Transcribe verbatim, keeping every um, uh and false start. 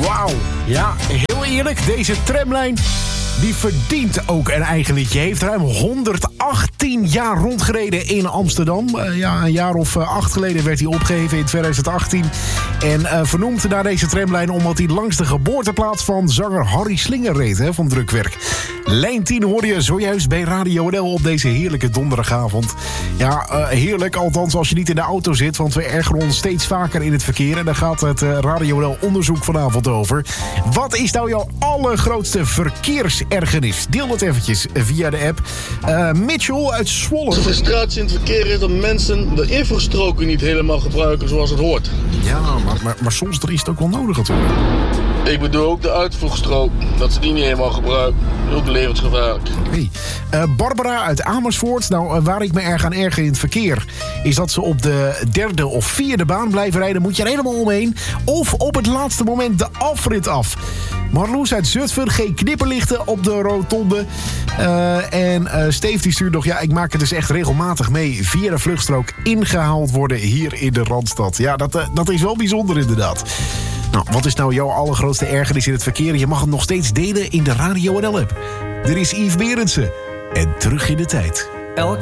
Wauw. Ja, heel eerlijk, deze tramlijn die verdient ook een eigen liedje. Heeft ruim honderdachttien jaar rondgereden in Amsterdam. Uh, ja, een jaar of uh, acht geleden werd hij opgeheven in twintig achttien. En uh, vernoemd naar deze tramlijn omdat hij langs de geboorteplaats van zanger Harry Slinger reed, hè, van Drukwerk. Lijn tien hoorde je zojuist bij Radio N L op deze heerlijke donderdagavond. Ja, uh, heerlijk, althans als je niet in de auto zit, want we ergeren ons steeds vaker in het verkeer. En daar gaat het uh, Radio N L onderzoek vanavond over. Wat is nou jouw allergrootste verkeersergernis? Deel het eventjes via de app. Uh, Mitchell uit Zwolle. De frustratie in het verkeer is dat mensen de infrastroken niet helemaal gebruiken zoals het hoort. Ja, maar, maar, maar soms is het ook wel nodig natuurlijk. Ik bedoel ook de uitvoegstrook, dat ze die niet helemaal gebruiken. Dat is ook levensgevaarlijk. Hey. Uh, Barbara uit Amersfoort. Nou, uh, waar ik me erg aan erger in het verkeer is dat ze op de derde of vierde baan blijven rijden. Moet je er helemaal omheen. Of op het laatste moment de afrit af. Marloes uit Zutphen, geen knipperlichten op de rotonde. Uh, en uh, Steve die stuurt nog, ja, ik maak het dus echt regelmatig mee via de vluchtstrook ingehaald worden hier in de Randstad. Ja, dat, uh, dat is wel bijzonder inderdaad. Nou, wat is nou jouw allergrootste ergernis in het verkeer? Je mag het nog steeds delen in de Radio N L-app. Er is Yves Berendsen. En terug in de tijd.